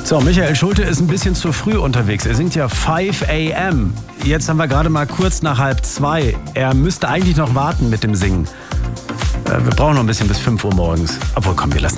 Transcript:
So, Michael Schulte ist ein bisschen zu früh unterwegs. Er singt ja 5 a.m. Jetzt haben wir gerade mal kurz nach 1:30. Er müsste eigentlich noch warten mit dem Singen. Wir brauchen noch ein bisschen bis 5 Uhr morgens. Obwohl, komm, wir lassen